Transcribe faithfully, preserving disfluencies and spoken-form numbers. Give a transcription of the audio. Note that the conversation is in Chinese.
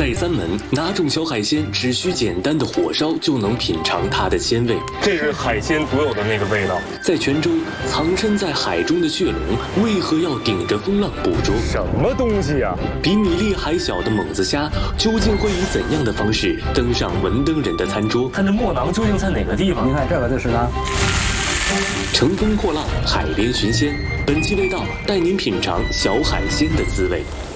在三门，哪种小海鲜只需简单的火烧就能品尝它的鲜味？ 这是海鲜独有的那个味道。 在泉州，藏身在海中的血龙为何要顶着风浪捕捉？ 什么东西呀、啊？ 比米粒还小的猛子虾，究竟会以怎样的方式登上文登人的餐桌？ 它的墨囊究竟在哪个地方？ 你看这个就是呢。 乘风破浪，海边寻鲜。本期味道带您品尝小海鲜的滋味。